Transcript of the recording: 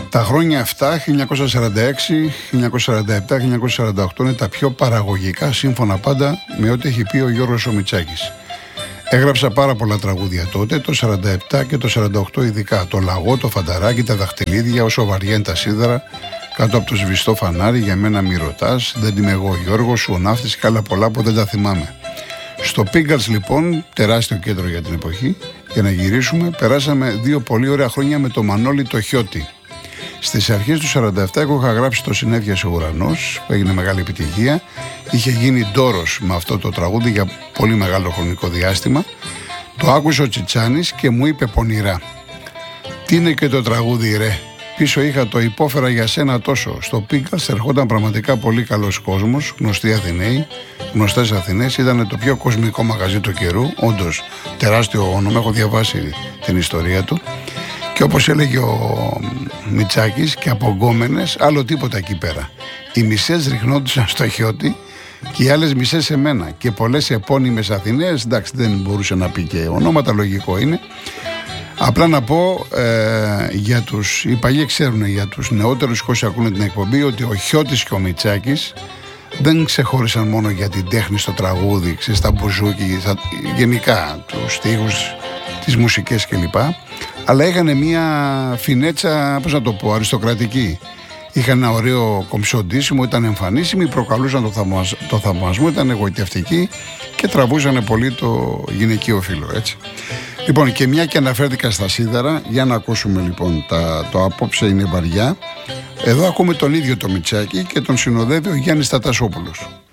Τα χρόνια αυτά, 1946, 1947, 1948, είναι τα πιο παραγωγικά, σύμφωνα πάντα με ό,τι έχει πει ο Γιώργος ο Μητσάκης. Έγραψα πάρα πολλά τραγούδια τότε, το 47 και το 48 ειδικά. Το Λαγό, το Φανταράκι, τα Δαχτυλίδια, Όσο βαριά είναι τα σίδερα, Κάτω από το σβηστό φανάρι, Για μένα μη ρωτάς, Δεν είμαι εγώ ο Γιώργος σου, Ο ναύτης και άλλα πολλά που δεν τα θυμάμαι. Στο Πίγκαλς λοιπόν, τεράστιο κέντρο για την εποχή, για να γυρίσουμε, περάσαμε 2 πολύ ωραία χρόνια με το Μανώλη το Χιώτη. Στις αρχές του 47 εγώ είχα γράψει το Συνέφιασε ο ουρανός, που έγινε μεγάλη επιτυχία. Είχε γίνει ντόρος με αυτό το τραγούδι για πολύ μεγάλο χρονικό διάστημα. Το άκουσε ο Τσιτσάνης και μου είπε πονηρά: «Τι είναι και το τραγούδι ρε, πίσω είχα το υπόφερα για σένα τόσο». Στο Πίγκαλς ερχόταν πραγματικά πολύ καλός κόσμος, γνωστοί Αθηναίοι, γνωστές Αθηνές. Ήταν το πιο κοσμικό μαγαζί του καιρού, όντως τεράστιο όνομα, έχω διαβάσει την ιστορία του. Και όπως έλεγε ο Μητσάκης, και από γκόμενες, άλλο τίποτα εκεί πέρα. Οι μισές ριχνόντουσαν στο Χιώτη και οι άλλες μισές σε μένα. Και πολλές επώνυμες Αθηναίες, εντάξει, δεν μπορούσε να πει και ονόματα, λογικό είναι. Απλά να πω για τους, οι παλιοί ξέρουν, για τους νεότερους όσοι ακούνε την εκπομπή, ότι ο Χιώτης και ο Μητσάκης δεν ξεχώρισαν μόνο για την τέχνη στο τραγούδι, στα μπουζούκι, γενικά τους στίχους, τις μουσικές κλπ. Αλλά είχαν μια φινέτσα, πώς να το πω, αριστοκρατική. Είχαν ένα ωραίο κομψοντήσιμο, ήταν εμφανίσιμοι, προκαλούσαν το θαυμασμό, ήταν εγωιτευτικοί και τραβούσαν πολύ το γυναικείο φύλο, έτσι. Λοιπόν, και μια και αναφέρθηκα στα σίδερα, για να ακούσουμε λοιπόν το απόψε είναι βαριά. Εδώ ακούμε τον ίδιο το Μητσάκη και τον συνοδεύει ο Γιάννης Τατασόπουλος.